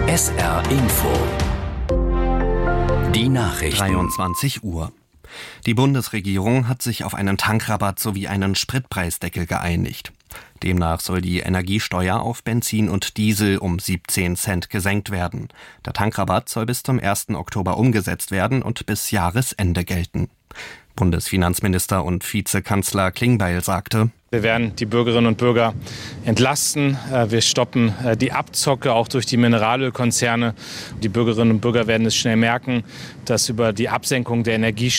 SR Info. Die Nachrichten. 23 Uhr. Die Bundesregierung hat sich auf einen Tankrabatt sowie einen Spritpreisdeckel geeinigt. Demnach soll die Energiesteuer auf Benzin und Diesel um 17 Cent gesenkt werden. Der Tankrabatt soll bis zum 1. Oktober umgesetzt werden und bis Jahresende gelten. Bundesfinanzminister und Vizekanzler Klingbeil sagte: Wir werden die Bürgerinnen und Bürger entlasten. Wir stoppen die Abzocke auch durch die Mineralölkonzerne. Die Bürgerinnen und Bürger werden es schnell merken, dass über die Absenkung der Energiesteuer